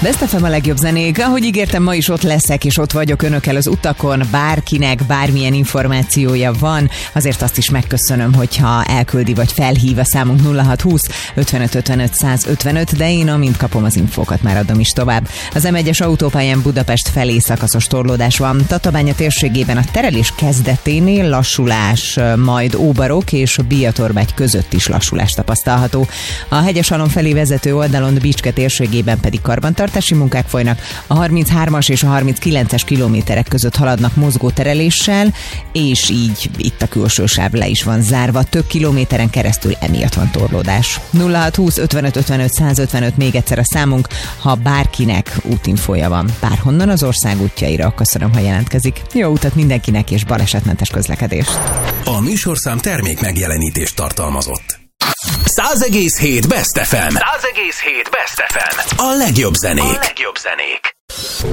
Best FM a legjobb zenék. Ahogy ígértem, ma is ott leszek, és ott vagyok önökkel az utakon. Bárkinek bármilyen információja van, azért azt is megköszönöm, hogyha elküldi vagy felhív a számunk 0620 55 55 155, de én amint kapom az infókat, már adom is tovább. Az M1-es autópályán Budapest felé szakaszos torlódás van. Tatabánya térségében a terelés kezdeténél lassulás, majd Óbarok és Biatorbágy között is lassulás tapasztalható. A Hegyesalom felé vezető oldalon Bicske térségében pedig karbantartási munkák folynak. A 33-as és a 39-es kilométerek között haladnak mozgó tereléssel, és így itt a külső sáv le is van zárva. Több kilométeren keresztül emiatt van torlódás. 0620 55 55 155 még egyszer a számunk, ha bárkinek útinfója van bárhonnan az ország útjaira, köszönöm, ha jelentkezik. Jó utat mindenkinek, és balesetmentes közlekedést. A műsorszám termék megjelenítést tartalmazott. 100,7 Best FM. 100,7 Best FM. A legjobb zenék.